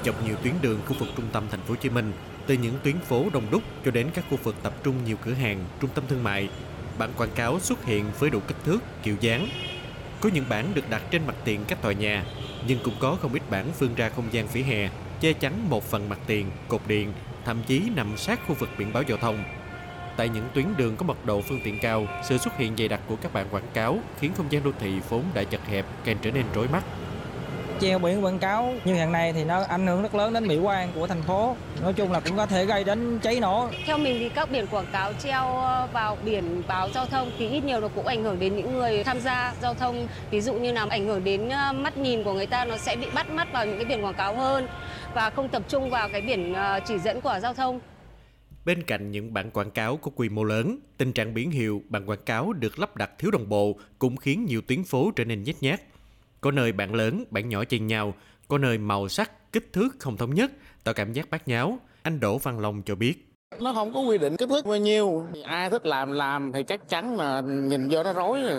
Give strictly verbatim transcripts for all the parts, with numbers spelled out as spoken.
Dọc nhiều tuyến đường khu vực trung tâm thành phố Hồ Chí Minh, từ những tuyến phố đông đúc cho đến các khu vực tập trung nhiều cửa hàng, trung tâm thương mại, bảng quảng cáo xuất hiện với đủ kích thước, kiểu dáng. Có những bảng được đặt trên mặt tiền các tòa nhà, nhưng cũng có không ít bảng vươn ra không gian vỉa hè, che chắn một phần mặt tiền, cột điện, thậm chí nằm sát khu vực biển báo giao thông. Tại những tuyến đường có mật độ phương tiện cao, sự xuất hiện dày đặc của các bảng quảng cáo khiến không gian đô thị vốn đã chật hẹp càng trở nên rối mắt. Treo biển quảng cáo như hiện nay thì nó ảnh hưởng rất lớn đến mỹ quan của thành phố. Nói chung là cũng có thể gây đến cháy nổ. Theo mình thì các biển quảng cáo treo vào biển báo giao thông thì ít nhiều nó cũng ảnh hưởng đến những người tham gia giao thông. Ví dụ như là ảnh hưởng đến mắt nhìn của người ta, nó sẽ bị bắt mắt vào những cái biển quảng cáo hơn và không tập trung vào cái biển chỉ dẫn của giao thông. Bên cạnh những bảng quảng cáo có quy mô lớn, tình trạng biển hiệu, bảng quảng cáo được lắp đặt thiếu đồng bộ cũng khiến nhiều tuyến phố trở nên nhếch nhác. Có nơi bảng lớn, bảng nhỏ chênh nhau, có nơi màu sắc, kích thước không thống nhất, tạo cảm giác bát nháo. Anh Đỗ Văn Long cho biết. Nó không có quy định kích thước bao nhiêu, ai thích làm làm thì chắc chắn là nhìn vô nó rối rồi.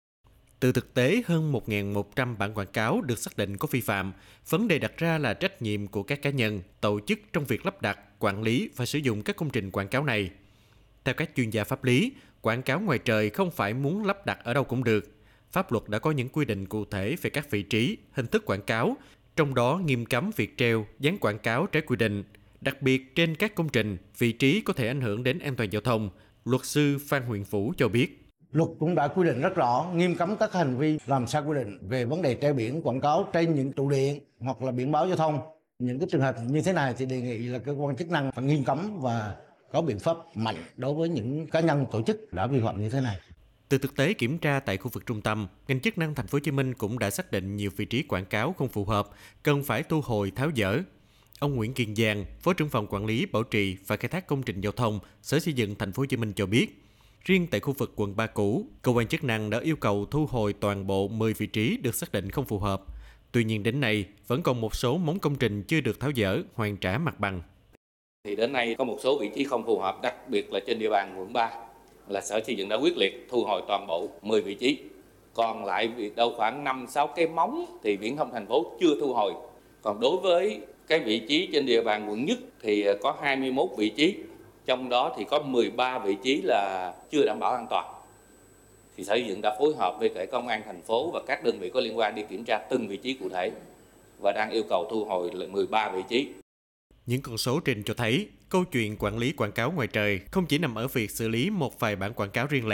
Từ thực tế, hơn một nghìn một trăm bảng quảng cáo được xác định có vi phạm. Vấn đề đặt ra là trách nhiệm của các cá nhân, tổ chức trong việc lắp đặt, quản lý và sử dụng các công trình quảng cáo này. Theo các chuyên gia pháp lý, quảng cáo ngoài trời không phải muốn lắp đặt ở đâu cũng được. Pháp luật đã có những quy định cụ thể về các vị trí, hình thức quảng cáo, trong đó nghiêm cấm việc treo, dán quảng cáo trái quy định. Đặc biệt trên các công trình, vị trí có thể ảnh hưởng đến an toàn giao thông. Luật sư Phan Huyền Vũ cho biết. Luật cũng đã quy định rất rõ, nghiêm cấm các hành vi làm sai quy định về vấn đề treo biển quảng cáo trên những trụ điện hoặc là biển báo giao thông. Những cái trường hợp như thế này thì đề nghị là cơ quan chức năng phải nghiêm cấm và có biện pháp mạnh đối với những cá nhân tổ chức đã vi phạm như thế này. Từ thực tế kiểm tra tại khu vực trung tâm, ngành chức năng thành phố Hồ Chí Minh cũng đã xác định nhiều vị trí quảng cáo không phù hợp, cần phải thu hồi tháo dỡ. Ông Nguyễn Kiên Giang, Phó trưởng phòng quản lý, bảo trì và khai thác công trình giao thông, Sở Xây dựng thành phố Hồ Chí Minh cho biết, riêng tại khu vực quận ba cũ, cơ quan chức năng đã yêu cầu thu hồi toàn bộ mười vị trí được xác định không phù hợp. Tuy nhiên đến nay, vẫn còn một số móng công trình chưa được tháo dỡ, hoàn trả mặt bằng. Thì đến nay có một số vị trí không phù hợp, đặc biệt là trên địa bàn quận ba, là Sở Xây dựng đã quyết liệt thu hồi toàn bộ mười vị trí. Còn lại đâu khoảng năm sáu cái móng thì Viễn thông thành phố chưa thu hồi. Còn đối với cái vị trí trên địa bàn quận nhất thì có hai mươi mốt vị trí, trong đó thì có mười ba vị trí là chưa đảm bảo an toàn. Thì Sở Xây dựng đã phối hợp với cả công an thành phố và các đơn vị có liên quan đi kiểm tra từng vị trí cụ thể và đang yêu cầu thu hồi lại mười ba vị trí. Những con số trên cho thấy, câu chuyện quản lý quảng cáo ngoài trời không chỉ nằm ở việc xử lý một vài bản quảng cáo riêng lẻ.